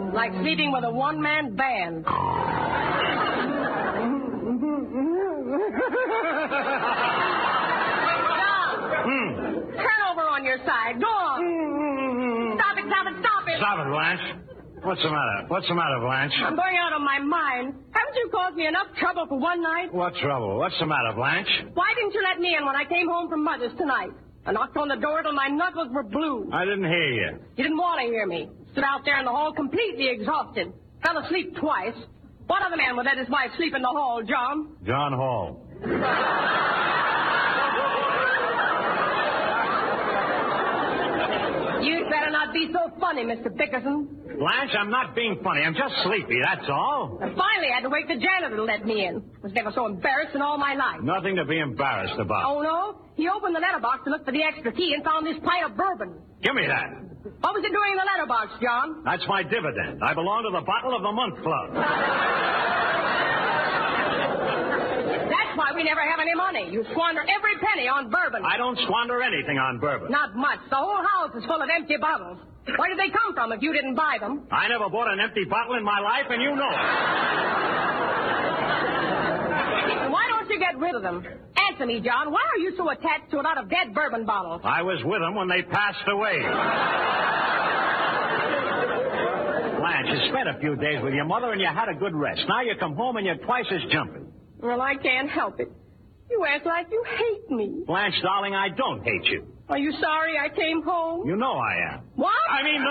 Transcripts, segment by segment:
Like sleeping with a one-man band. Turn over on your side. Go on. Stop it, stop it, stop it. Stop it, Blanche. What's the matter? What's the matter, Blanche? I'm going out of my mind. Haven't you caused me enough trouble for one night? What trouble? What's the matter, Blanche? Why didn't you let me in when I came home from Mother's tonight? I knocked on the door till my knuckles were blue. I didn't hear you. You didn't want to hear me. Stood out there in the hall completely exhausted. Fell asleep twice. What other man would let his wife sleep in the hall, John? John Hall. You'd better not be so funny, Mr. Bickerson. Blanche, I'm not being funny. I'm just sleepy, that's all. I finally had to wake the janitor to let me in. Was never so embarrassed in all my life. Nothing to be embarrassed about. Oh, no? He opened the letterbox to look for the extra key and found this pint of bourbon. Give me that. What was it doing in the letterbox, John? That's my dividend. I belong to the Bottle of the Month Club. That's why we never have any money. You squander every penny on bourbon. I don't squander anything on bourbon. Not much. The whole house is full of empty bottles. Where did they come from if you didn't buy them? I never bought an empty bottle in my life, and you know it. Why don't you get rid of them? Answer me, John. Why are you so attached to a lot of dead bourbon bottles? I was with them when they passed away. Blanche, you spent a few days with your mother, and you had a good rest. Now you come home, and you're twice as jumpy. Well, I can't help it. You act like you hate me. Blanche, darling, I don't hate you. Are you sorry I came home? You know I am. What? I mean,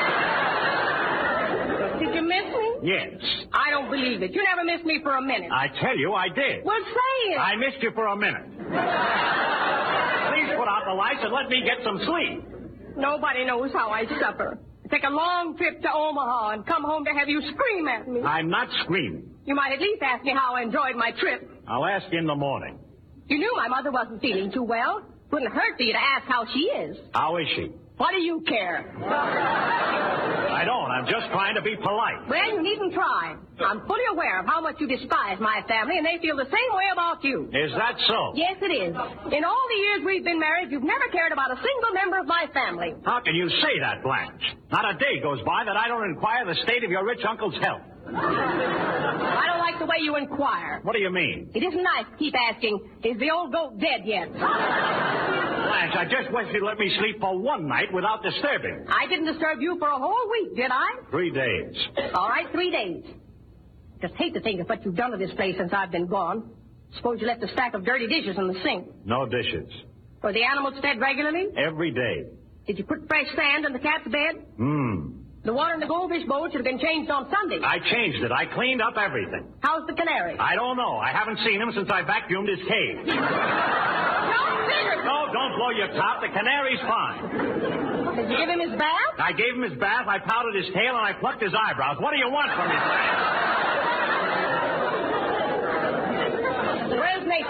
no. Did you miss me? Yes. I don't believe it. You never missed me for a minute. I tell you, I did. Well, say it. I missed you for a minute. Please put out the lights and let me get some sleep. Nobody knows how I suffer. I take a long trip to Omaha and come home to have you scream at me. I'm not screaming. You might at least ask me how I enjoyed my trip. I'll ask you in the morning. You knew my mother wasn't feeling too well. Wouldn't hurt for you to ask how she is. How is she? What do you care? I don't. I'm just trying to be polite. Well, you needn't try. I'm fully aware of how much you despise my family, and they feel the same way about you. Is that so? Yes, it is. In all the years we've been married, you've never cared about a single member of my family. How can you say that, Blanche? Not a day goes by that I don't inquire the state of your rich uncle's health. I don't like the way you inquire. What do you mean? It isn't nice to keep asking, is the old goat dead yet? Blanche, I just wish you'd let me sleep for one night without disturbing. I didn't disturb you for a whole week, did I? 3 days. All right, 3 days. Just hate to think of what you've done to this place since I've been gone. Suppose you left a stack of dirty dishes in the sink. No dishes. Were the animals fed regularly? Every day. Did you put fresh sand in the cat's bed? The water in the goldfish bowl should have been changed on Sunday. I changed it. I cleaned up everything. How's the canary? I don't know. I haven't seen him since I vacuumed his cage. No, don't blow your top. The canary's fine. Did you give him his bath? I gave him his bath, I powdered his tail, and I plucked his eyebrows. What do you want from me, Blanche?